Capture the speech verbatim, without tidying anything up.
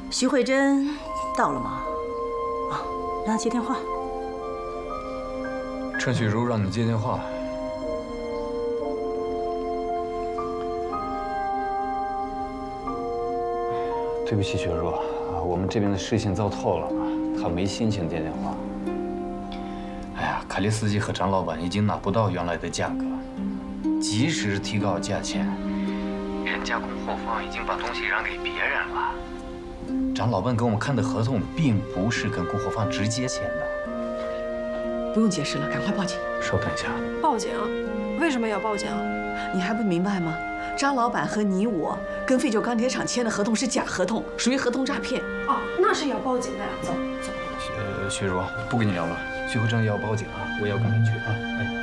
徐慧珍到了吗？啊，让她接电话。 陈雪茹让你接电话。对不起，雪茹，我们这边的视线糟透了，她没心情接电话。哎呀，凯利斯基和张老板已经拿不到原来的价格，即使提高价钱，人家供货方已经把东西让给别人了。张老板给我们看的合同并不是跟供货方直接签的。 不用解释了，赶快报警。 稍等一下。 报警？为什么要报警？ 你还不明白吗？张老板和你我跟废旧钢铁厂签的合同是假合同，属于合同诈骗。 哦，那是要报警的呀。走走。 呃，雪茹，不跟你聊了，徐慧珍要报警啊，我要赶紧去啊。哎。